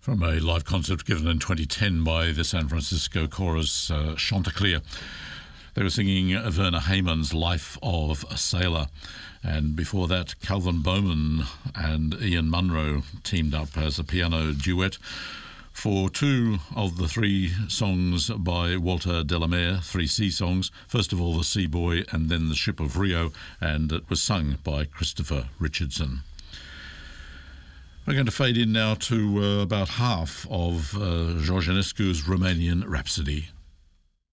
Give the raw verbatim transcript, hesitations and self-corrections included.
from a live concert given in twenty ten by the San Francisco chorus uh, Chanticleer. They were singing Werner Heymann's Life of a Sailor. And before that, Calvin Bowman and Ian Munro teamed up as a piano duet for two of the three songs by Walter Delamere, three sea songs. First of all, The Sea Boy and then The Ship of Rio, and it was sung by Christopher Richardson. We're going to fade in now to uh, about half of uh, George Enescu's Romanian Rhapsody.